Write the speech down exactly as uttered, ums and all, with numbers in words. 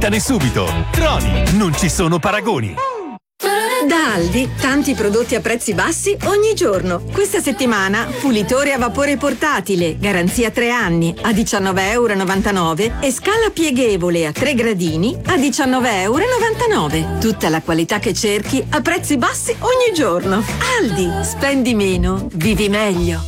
smettane subito. Troni, non ci sono paragoni. Da Aldi, tanti prodotti a prezzi bassi ogni giorno. Questa settimana, pulitore a vapore portatile, garanzia tre anni, a diciannove e novantanove euro e scala pieghevole a tre gradini a diciannove e novantanove euro. Tutta la qualità che cerchi a prezzi bassi ogni giorno. Aldi, spendi meno, vivi meglio.